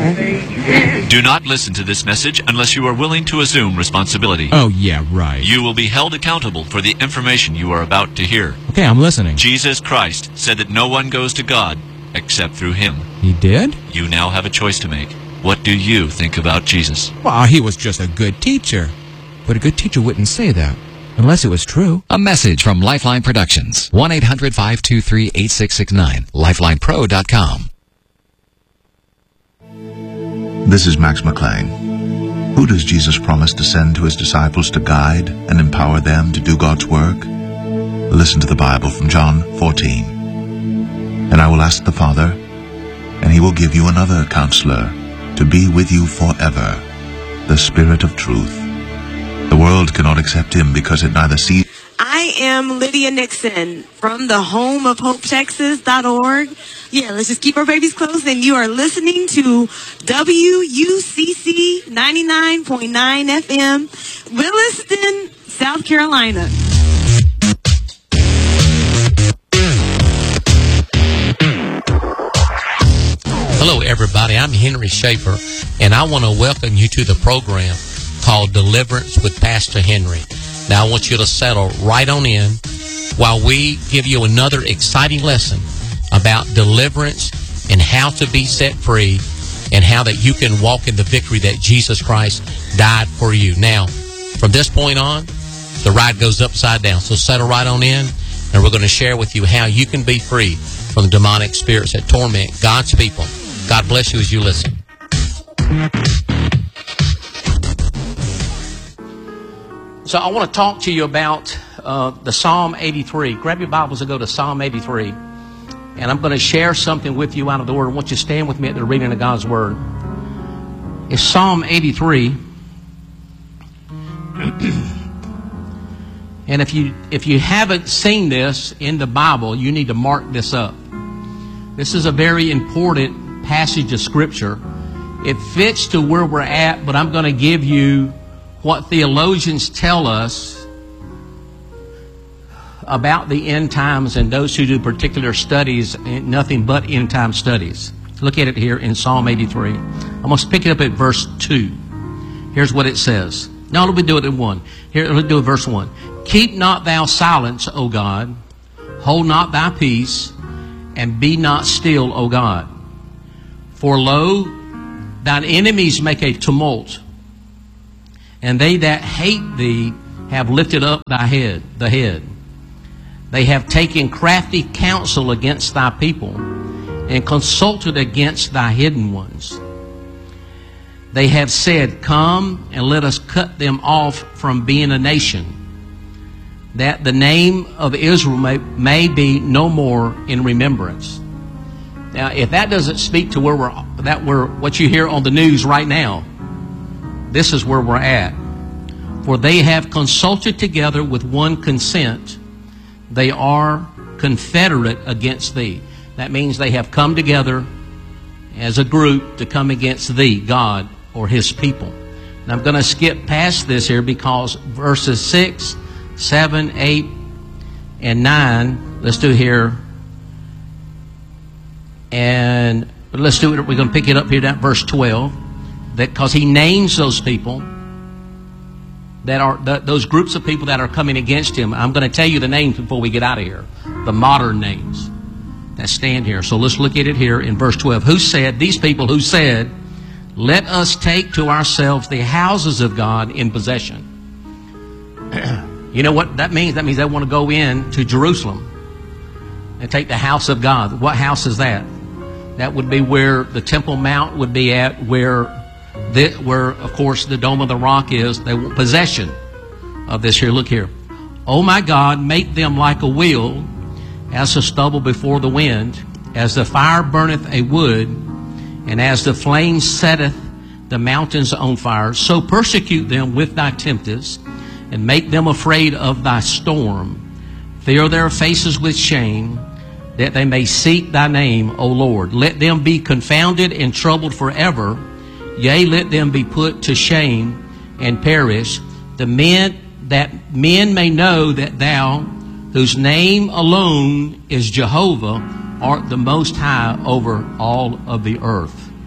Do not listen to this message unless you are willing to assume responsibility. Oh, yeah, right. You will be held accountable for the information you are about to hear. Okay, I'm listening. Jesus Christ said that no one goes to God except through him. He did? You now have a choice to make. What do you think about Jesus? Well, he was just a good teacher. But a good teacher wouldn't say that, unless it was true. A message from Lifeline Productions. 1-800-523-8669. LifelinePro.com. This is Max McLean. Who does Jesus promise to send to his disciples to guide and empower them to do God's work? Listen to the Bible from John 14. And I will ask the Father, and he will give you another counselor to be with you forever, the Spirit of truth. The world cannot accept him because it neither sees... I am Lydia Nixon from the home of HopeTexas.org. Yeah, let's just keep our babies close. And you are listening to WUCC 99.9 FM, Williston, South Carolina. Hello, everybody. I'm Henry Schaefer, and I want to welcome you to the program called Deliverance with Pastor Henry. Now, I want you to settle right on in while we give you another exciting lesson about deliverance and how to be set free and how that you can walk in the victory that Jesus Christ died for you. Now, from this point on, the ride goes upside down. So settle right on in, and we're going to share with you how you can be free from the demonic spirits that torment God's people. God bless you as you listen. So I want to talk to you about the Psalm 83. Grab your Bibles and go to Psalm 83. And I'm going to share something with you out of the Word. I want you to stand with me at the reading of God's Word. It's Psalm 83. And if you haven't seen this in the Bible, you need to mark this up. This is a very important passage of Scripture. It fits to where we're at, but I'm going to give you what theologians tell us about the end times, and those who do particular studies, nothing but end time studies. Look at it here in Psalm 83. I'm going to pick it up at verse 2. Here's what it says. No, let me do it in 1. Here, let's do it verse 1. Keep not thou silence, O God. Hold not thy peace, and be not still, O God. For lo, thine enemies make a tumult, and they that hate thee have lifted up the head. They have taken crafty counsel against thy people, and consulted against thy hidden ones. They have said, Come, and let us cut them off from being a nation, that the name of Israel may be no more in remembrance. Now, if that doesn't speak to where we're what you hear on the news right now, this is where we're at. For they have consulted together with one consent. They are confederate against thee. That means they have come together as a group to come against thee, God, or his people. And I'm going to skip past this here because verses 6, 7, 8, and 9, let's do here. And let's do it. We're going to pick it up here at verse 12. Because he names those people that are those groups of people that are coming against him. I'm going to tell you the names before we get out of here. The modern names that stand here. So let's look at it here in verse 12. Who said, these people who said, let us take to ourselves the houses of God in possession. You know what that means? That means they want to go in to Jerusalem and take the house of God. What house is that? That would be where the Temple Mount would be at, where, of course, the Dome of the Rock is. They want possession of this here. Look here. Oh, my God, make them like a wheel, as the stubble before the wind, as the fire burneth a wood, and as the flame setteth the mountains on fire. So persecute them with thy tempest, and make them afraid of thy storm. Fill their faces with shame, that they may seek thy name, O Lord. Let them be confounded and troubled forever. Yea, let them be put to shame and perish. That men may know that thou, whose name alone is Jehovah, art the most high over all of the earth.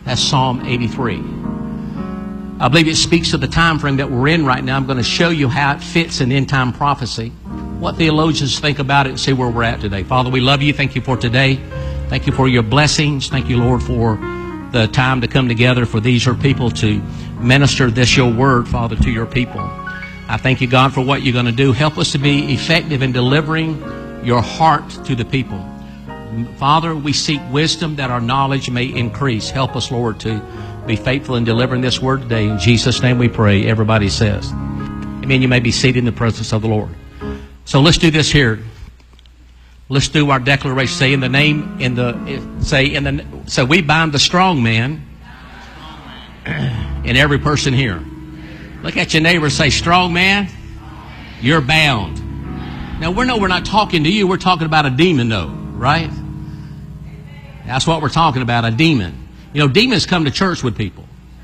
That's Psalm 83. I believe it speaks to the time frame that we're in right now. I'm going to show you how it fits in end-time prophecy, what theologians think about it, and see where we're at today. Father, we love you. Thank you for today. Thank you for your blessings. Thank you, Lord, for the time to come together for these your people to minister this your word, Father, to your people. I thank you, God, for what you're going to do. Help us to be effective in delivering your heart to the people. Father, we seek wisdom that our knowledge may increase. Help us, Lord, to be faithful in delivering this word today. In Jesus' name we pray. Everybody says, amen. You may be seated in the presence of the Lord. So let's do this here. Let's do our declaration. Say in the name, so we bind the strong man in every person here. Look at your neighbor and say, strong man, you're bound. Now, we're not talking to you. We're talking about a demon, though, right? That's what we're talking about, a demon. You know, demons come to church with people.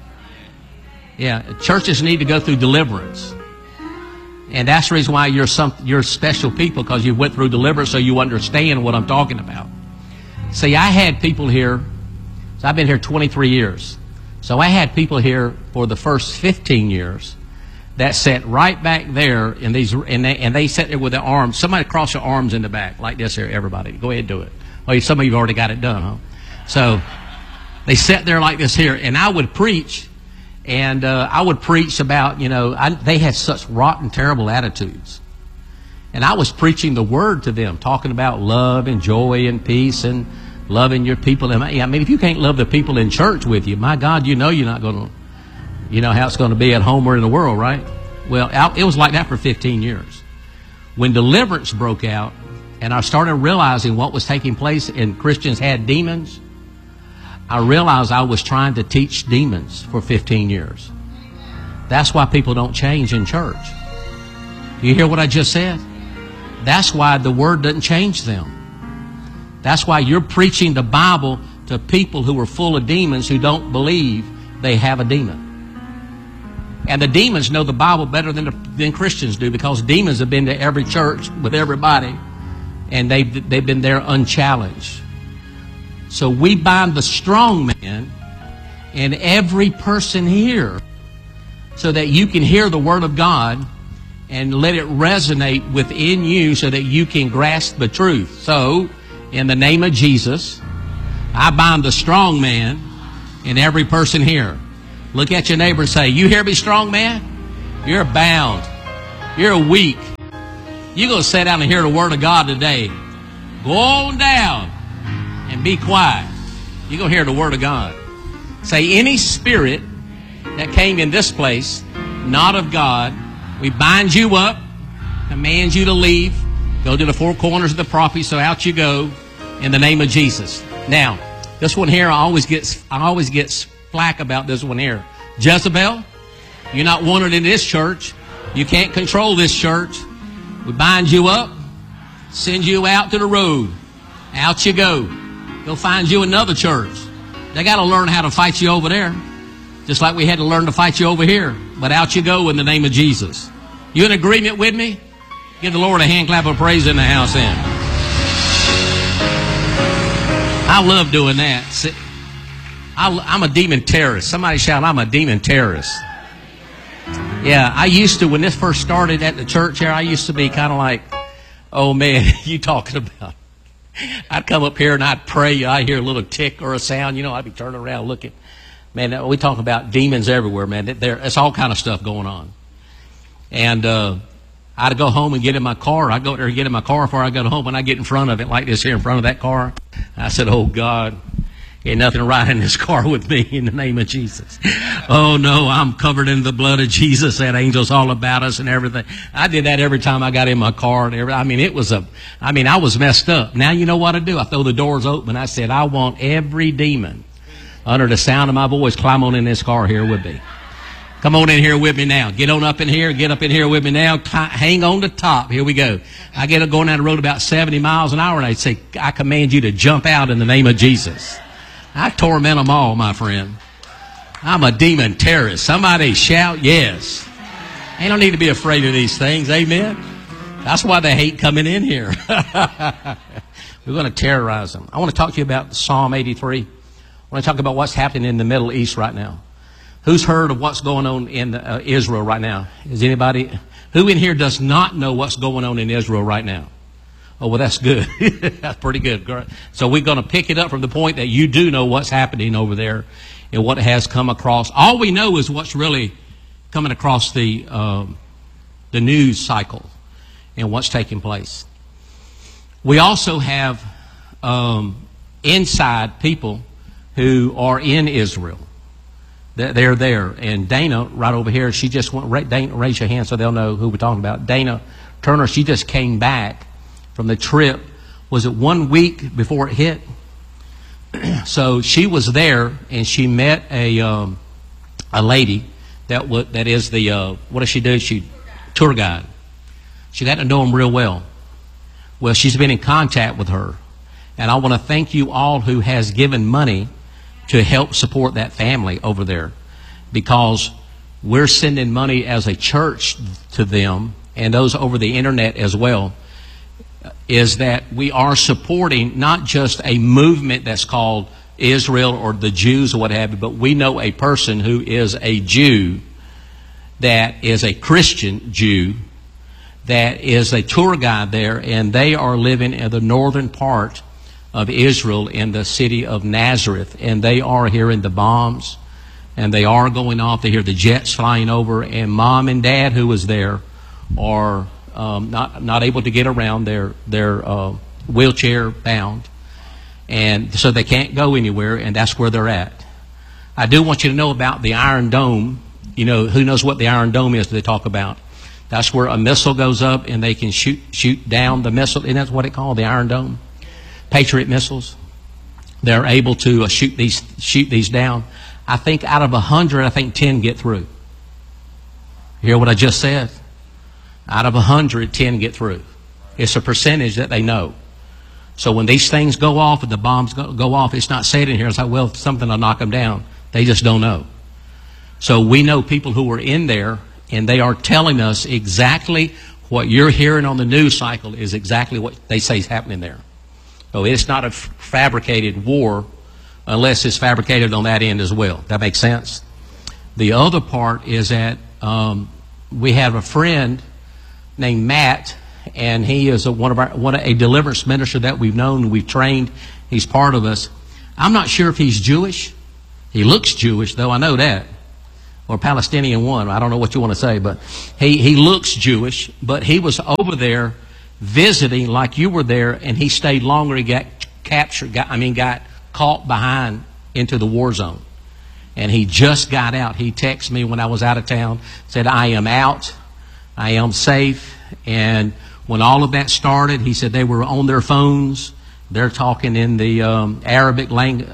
Yeah, churches need to go through deliverance. And that's the reason why you're special people, because you went through deliverance, so you understand what I'm talking about. See, I had people here, so I've been here 23 years. So I had people here for the first 15 years that sat right back there in these, and they sat there with their arms. Somebody cross your arms in the back like this here, everybody. Go ahead and do it. Well, some of you have already got it done, huh? So they sat there like this here, and I would preach, and I would preach about, they had such rotten, terrible attitudes. And I was preaching the word to them, talking about love and joy and peace and loving your people. I mean, if you can't love the people in church with you, my God, you're not going to, you know how it's going to be at home or in the world, right? Well, it was like that for 15 years. When deliverance broke out, and I started realizing what was taking place and Christians had demons, I realized I was trying to teach demons for 15 years. That's why people don't change in church. Do you hear what I just said? That's why the word doesn't change them. That's why you're preaching the Bible to people who are full of demons who don't believe they have a demon. And the demons know the Bible better than Christians do, because demons have been to every church with everybody, and they've been there unchallenged. So we bind the strong man in every person here so that you can hear the Word of God and let it resonate within you so that you can grasp the truth. So, in the name of Jesus, I bind the strong man in every person here. Look at your neighbor and say, you hear me, strong man? You're bound. You're weak. You're going to sit down and hear the Word of God today. Go on down and be quiet. You're going to hear the Word of God. Say, any spirit that came in this place, not of God, we bind you up, command you to leave, go to the four corners of the property, so out you go, in the name of Jesus. Now, this one here, I always get flack about this one here. Jezebel, you're not wanted in this church. You can't control this church. We bind you up, send you out to the road. Out you go. Go find you another church. They got to learn how to fight you over there, just like we had to learn to fight you over here. But out you go in the name of Jesus. You in agreement with me? Give the Lord a hand clap of praise in the house then. I love doing that. See, I'm a demon terrorist. Somebody shout, I'm a demon terrorist. Yeah, I used to, when this first started at the church here, I used to be kind of like, oh man, you talking about. I'd come up here and I'd pray. I'd hear a little tick or a sound. I'd be turning around looking. Man, we talk about demons everywhere, man. It's all kind of stuff going on. And I'd go home and get in my car. I'd go there and get in my car before I go home. When I get in front of it, like this here, in front of that car, I said, oh, God, ain't nothing right in this car with me in the name of Jesus. Oh, no, I'm covered in the blood of Jesus. That angel's all about us and everything. I did that every time I got in my car. And I was messed up. Now you know what I do? I throw the doors open. I said, I want every demon under the sound of my voice, climb on in this car here with me. Come on in here with me now. Get on up in here. Get up in here with me now. Hang on the top. Here we go. I get going down the road about 70 miles an hour, and I say, I command you to jump out in the name of Jesus. I torment them all, my friend. I'm a demon terrorist. Somebody shout yes. Ain't no need to be afraid of these things. Amen. That's why they hate coming in here. We're going to terrorize them. I want to talk to you about Psalm 83. I want want to talk about what's happening in the Middle East right now. Who's heard of what's going on in Israel right now? Is anybody? Who in here does not know what's going on in Israel right now? Oh, well, that's good. That's pretty good. So we're going to pick it up from the point that you do know what's happening over there and what has come across. All we know is what's really coming across the news cycle and what's taking place. We also have inside people who are in Israel. They're there. And Dana, right over here, she just went, Dana, raise your hand so they'll know who we're talking about. Dana Turner, she just came back from the trip. Was it 1 week before it hit? So she was there, and she met a lady that is the, what does she do? She tour guide. She got to know him real well. Well, she's been in contact with her. And I want to thank you all who has given money to help support that family over there, because we're sending money as a church to them and those over the internet as well, is that we are supporting not just a movement that's called Israel or the Jews or what have you, but we know a person who is a Jew that is a Christian Jew that is a tour guide there, and they are living in the northern part of Israel in the city of Nazareth, and they are hearing the bombs, and they are going off. They hear the jets flying over, and mom and dad who was there are not able to get around. They're wheelchair bound, and so they can't go anywhere, and that's where they're at. I do want you to know about the Iron Dome. You know, who knows what the Iron Dome is they talk about? That's where a missile goes up and they can shoot down the missile, and that's what it's called, the Iron Dome. Patriot missiles. They're able to shoot these down. I think out of 100, I think 10 get through. You hear what I just said? Out of 100, 10 get through. It's a percentage that they know. So when these things go off and the bombs go off, it's not said in here, it's like, well, something will knock them down. They just don't know. So we know people who are in there, and they are telling us exactly what you're hearing on the news cycle is exactly what they say is happening there. So it's not a fabricated war unless it's fabricated on that end as well. That makes sense? The other part is that we have a friend named Matt, and he is a deliverance minister that we've known, we've trained. He's part of us. I'm not sure if he's Jewish. He looks Jewish, though, I know that. Or Palestinian one. I don't know what you want to say, but he looks Jewish, but he was over there visiting like you were there, and he stayed longer. He got captured, got caught behind into the war zone. And he just got out. He texted me when I was out of town, said, I am out, I am safe. And when all of that started, he said they were on their phones. They're talking in the Arabic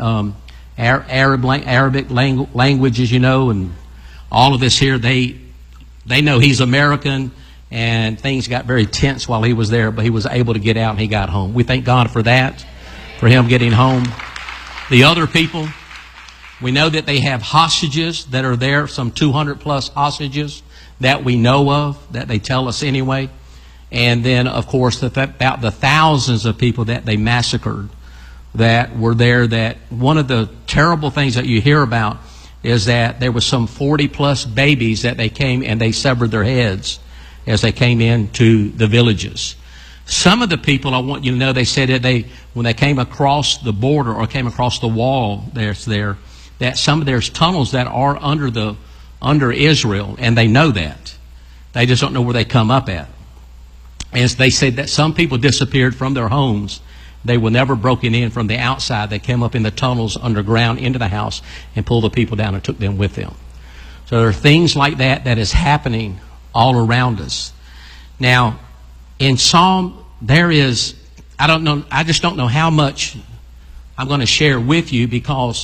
languages, you know, and all of this here. They know he's American, and things got very tense while he was there, but he was able to get out and he got home. We thank God for that, for him getting home. The other people, we know that they have hostages that are there, some 200 plus hostages that we know of, that they tell us anyway. And then, of course, about the thousands of people that they massacred that were there. That one of the terrible things that you hear about is that there was some 40 plus babies that they came and they severed their heads as they came into the villages. Some of the people, I want you to know, they said that when they came across the border or came across the wall there, that some of there's tunnels that are under Israel, and they know that. They just don't know where they come up at. As they said that some people disappeared from their homes. They were never broken in from the outside. They came up in the tunnels underground into the house and pulled the people down and took them with them. So there are things like that is happening all around us. Now, in Psalm, there is, I just don't know how much I'm going to share with you, because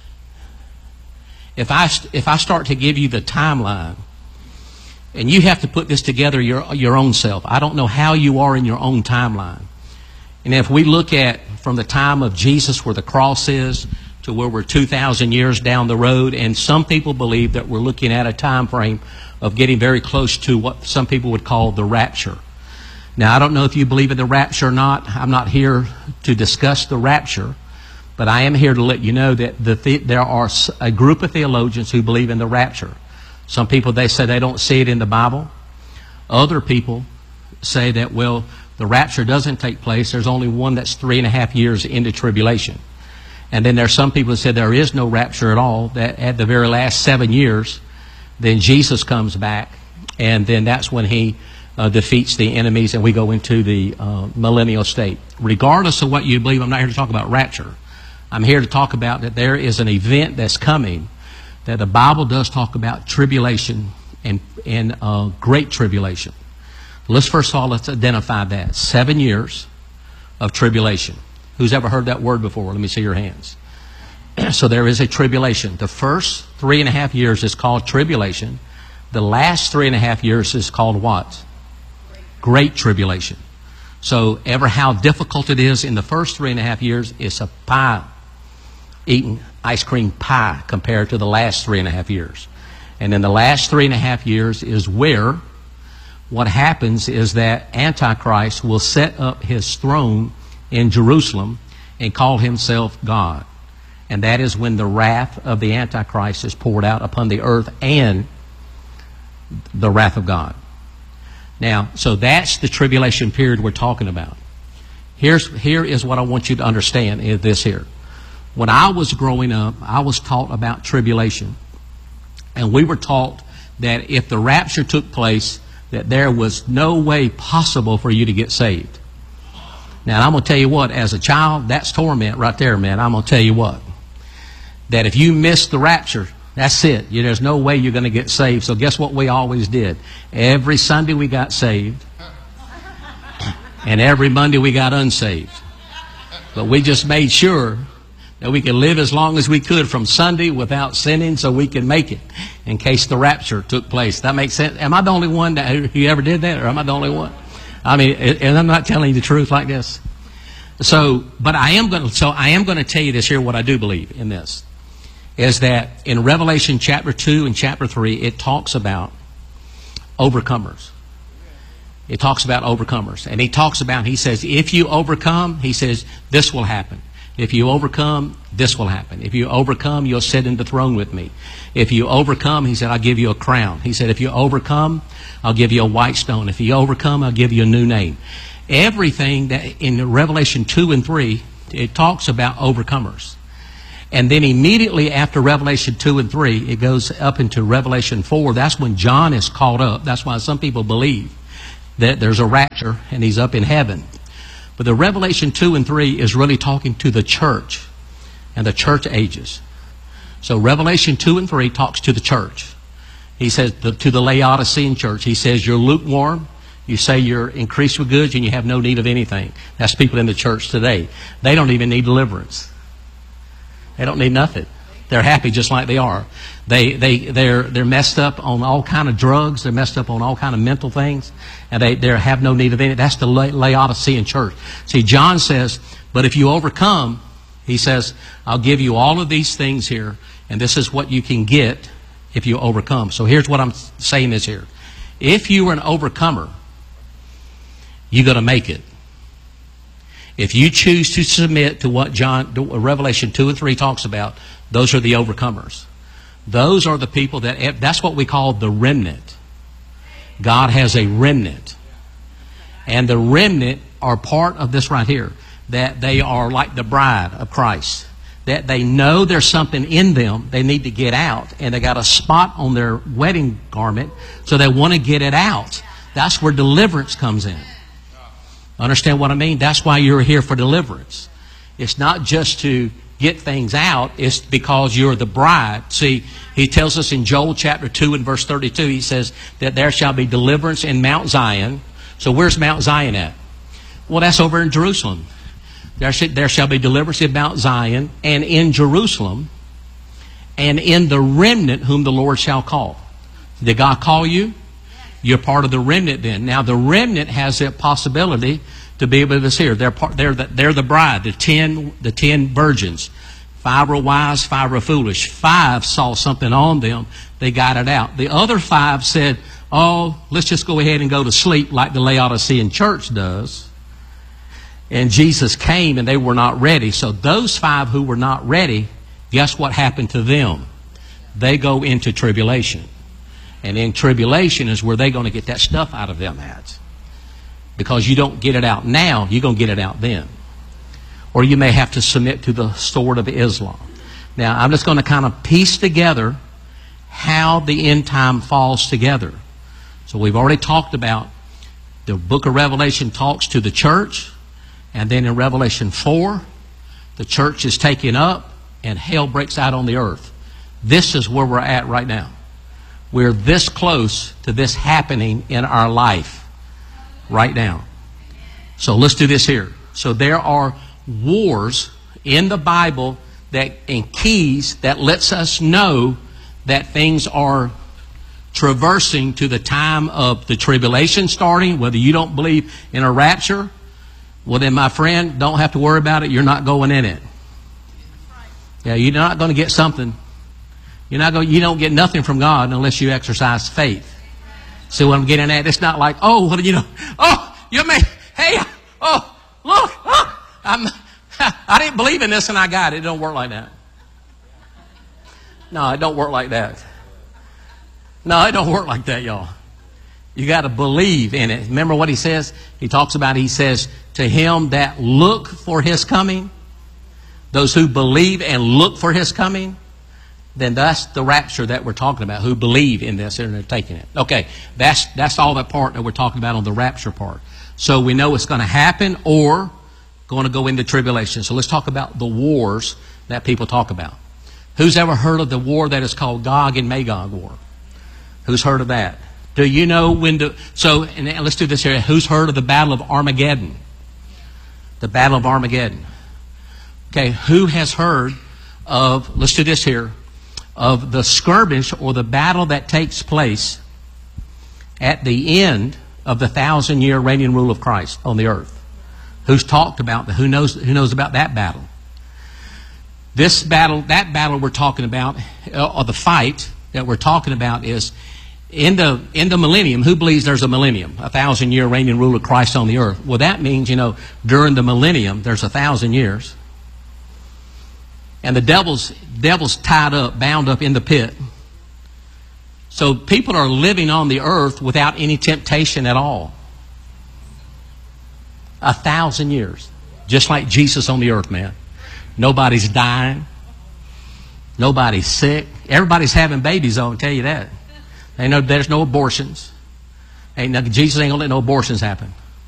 if I start to give you the timeline, and you have to put this together your own self. I don't know how you are in your own timeline. And if we look at from the time of Jesus, where the cross is, to where we're 2,000 years down the road, and some people believe that we're looking at a time frame of getting very close to what some people would call the rapture. Now, I don't know if you believe in the rapture or not. I'm not here to discuss the rapture. But I am here to let you know that there are a group of theologians who believe in the rapture. Some people, they say they don't see it in the Bible. Other people say that, well, the rapture doesn't take place. There's only one that's 3.5 years into tribulation. And then there's some people who say there is no rapture at all, that at the very last 7 years, then Jesus comes back, and then that's when he defeats the enemies, and we go into the millennial state. Regardless of what you believe, I'm not here to talk about rapture. I'm here to talk about that there is an event that's coming, that the Bible does talk about tribulation and great tribulation. Let's first of all, let's identify that. 7 years of tribulation. Who's ever heard that word before? Let me see your hands. So there is a tribulation. The first 3.5 years is called tribulation. The last 3.5 years is called what? Great tribulation. So ever how difficult it is in the first 3.5 years, it's a pie, eating ice cream pie compared to the last 3.5 years. And in the last 3.5 years is where what happens is that Antichrist will set up his throne in Jerusalem and call himself God. And that is when the wrath of the Antichrist is poured out upon the earth and the wrath of God. Now, so that's the tribulation period we're talking about. Here is what I want you to understand is this here. When I was growing up, I was taught about tribulation. And we were taught that if the rapture took place, that there was no way possible for you to get saved. Now, I'm going to tell you what, as a child, that's torment right there, man. I'm going to tell you what. That if you miss the rapture, that's it. There's no way you're going to get saved. So guess what we always did? Every Sunday we got saved. And every Monday we got unsaved. But we just made sure that we could live as long as we could from Sunday without sinning so we could make it in case the rapture took place. That makes sense? Am I the only one who ever did that, or am I the only one? I mean, and I'm not telling you the truth like this. But I am going to tell you this here, what I do believe in this, is that in Revelation chapter 2 and chapter 3, it talks about overcomers. It talks about overcomers. And he says, if you overcome, he says, this will happen. If you overcome, this will happen. If you overcome, you'll sit in the throne with me. If you overcome, he said, I'll give you a crown. He said, if you overcome, I'll give you a white stone. If you overcome, I'll give you a new name. Everything that in Revelation 2 and 3, it talks about overcomers. And then immediately after Revelation 2 and 3, it goes up into Revelation 4. That's when John is caught up. That's why some people believe that there's a rapture and he's up in heaven. But the Revelation 2 and 3 is really talking to the church and the church ages. So Revelation 2 and 3 talks to the church. He says to the Laodicean church, he says, you're lukewarm. You say you're increased with goods and you have no need of anything. That's people in the church today. They don't even need deliverance. They don't need nothing. They're happy just like they are. They're messed up on all kind of drugs. They're messed up on all kind of mental things. And they have no need of any. That's the Laodicean church. See, John says, but if you overcome, he says, I'll give you all of these things here. And this is what you can get if you overcome. So here's what I'm saying is here. If you are an overcomer, you're going to make it. If you choose to submit to what Revelation 2 and 3 talks about, those are the overcomers. Those are the people that's what we call the remnant. God has a remnant. And the remnant are part of this right here. That they are like the bride of Christ. That they know there's something in them they need to get out. And they got a spot on their wedding garment, so they want to get it out. That's where deliverance comes in. Understand what I mean? That's why you're here for deliverance. It's not just to get things out. It's because you're the bride. See, he tells us in Joel chapter 2 and verse 32, he says that there shall be deliverance in Mount Zion. So where's Mount Zion at? Well, that's over in Jerusalem. There shall be deliverance in Mount Zion and in Jerusalem and in the remnant whom the Lord shall call. Did God call you? You're part of the remnant then. Now the remnant has that possibility to be able to see her. They're the bride, the 10 virgins. 5 were wise, 5 were foolish. 5 saw something on them. They got it out. The other 5 said, oh, let's just go ahead and go to sleep like the Laodicean church does. And Jesus came and they were not ready. So those 5 who were not ready, guess what happened to them? They go into tribulation. And in tribulation is where they're going to get that stuff out of them at. Because you don't get it out now, you're going to get it out then. Or you may have to submit to the sword of Islam. Now, I'm just going to kind of piece together how the end time falls together. So we've already talked about the book of Revelation talks to the church. And then in Revelation 4, the church is taken up and hell breaks out on the earth. This is where we're at right now. We're this close to this happening in our life right now. So let's do this here. So there are wars in the Bible and keys that lets us know that things are traversing to the time of the tribulation starting. Whether you don't believe in a rapture, well then, my friend, don't have to worry about it. You're not going in it. Yeah, you're not going to get something. You don't get nothing from God unless you exercise faith. See what I'm getting at? It's not like, oh, what do you know? Oh, you may, hey, oh, look, oh, I didn't believe in this and I got it. It don't work like that. No, it don't work like that. No, it don't work like that, y'all. You got to believe in it. Remember what he says? He says, to him that look for his coming, those who believe and look for his coming, then that's the rapture that we're talking about, who believe in this and they're taking it. Okay, that's all that part that we're talking about on the rapture part. So we know it's going to happen or going to go into tribulation. So let's talk about the wars that people talk about. Who's ever heard of the war that is called Gog and Magog war? Who's heard of that? Do you know when to... So, and let's do this here. Who's heard of the Battle of Armageddon? The Battle of Armageddon. Okay, who has heard of... Let's do this here. Of the skirmish or the battle that takes place at the end of the 1,000-year reigning rule of Christ on the earth. Who's talked about that? Who knows about that battle? This battle, that battle we're talking about, or the fight that we're talking about is in the millennium. Who believes there's a millennium? 1,000-year reigning rule of Christ on the earth. Well, that means, during the millennium, there's 1,000 years. And the devil's tied up, bound up in the pit. So people are living on the earth without any temptation at all. 1,000 years. Just like Jesus on the earth, man. Nobody's dying. Nobody's sick. Everybody's having babies, I'll tell you that. There's no abortions. Jesus ain't going to let no abortions happen.